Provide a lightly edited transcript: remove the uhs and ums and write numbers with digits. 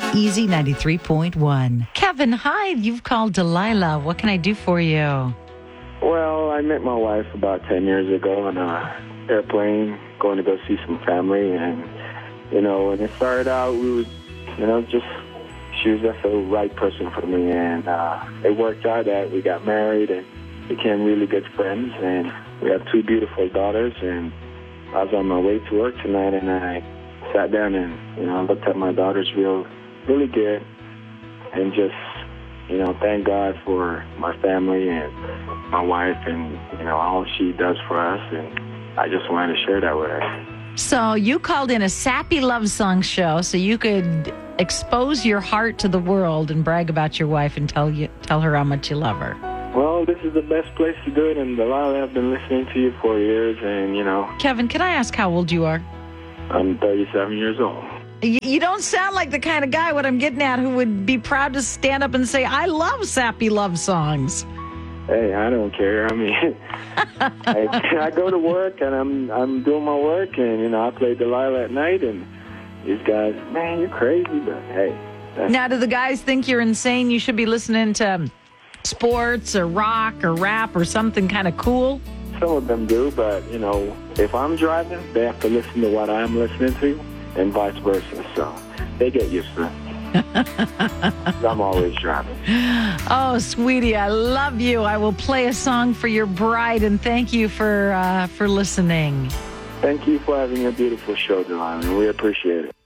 Easy 93.1. Kevin, hi. You've called Delilah. What can I do for you? Well, I met my wife about 10 years ago on an airplane going to go see some family. And, when it started out, we were, she was just the right person for me. And it worked out that we got married and became really good friends. And we have two beautiful daughters. And I was on my way to work tonight, and I sat down and, I looked at my daughters really good, and just, thank God for my family and my wife and, all she does for us. And I just wanted to share that with her. So you called in a sappy love song show so you could expose your heart to the world and brag about your wife and tell her how much you love her. Well, this is the best place to do it, and Delilah, I've been listening to you for years, and, Kevin, can I ask how old you are? I'm 37 years old. You don't sound like the kind of guy, what I'm getting at, who would be proud to stand up and say, I love sappy love songs. Hey, I don't care. I mean, I go to work, and I'm doing my work, and, I play Delilah at night, and these guys, man, you're crazy, but hey. Now, do the guys think you're insane? You should be listening to sports or rock or rap or something kind of cool? Some of them do, but, if I'm driving, they have to listen to what I'm listening to, and vice versa. So they get used to it. I'm always driving. Oh, sweetie, I love you. I will play a song for your bride, and thank you for listening. Thank you for having a beautiful show, Delilah. We appreciate it.